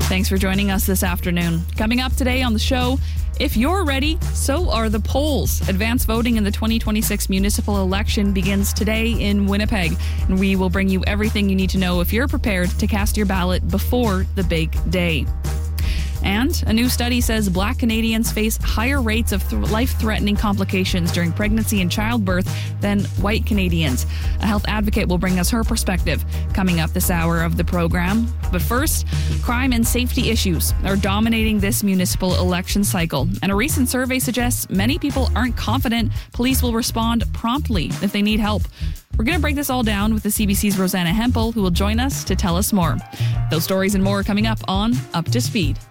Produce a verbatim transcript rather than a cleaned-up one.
Thanks for joining us this afternoon. Coming up today on the show, if you're ready, so are the polls. Advance voting in the twenty twenty-six municipal election begins today in Winnipeg, and we will bring you everything you need to know if you're prepared to cast your ballot before the big day. And a new study says Black Canadians face higher rates of th- life-threatening complications during pregnancy and childbirth than white Canadians. A health advocate will bring us her perspective coming up this hour of the program. But first, crime and safety issues are dominating this municipal election cycle. And a recent survey suggests many people aren't confident police will respond promptly if they need help. We're going to break this all down with the C B C's Rosanna Hempel, who will join us to tell us more. Those stories and more coming up on Up to Speed.